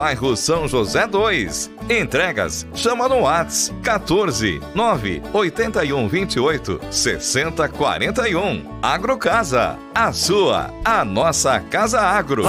bairro São José 2. Entregas, chama no WhatsApp 14 981 28 60 41. Agrocasa, a nossa Casa Agro.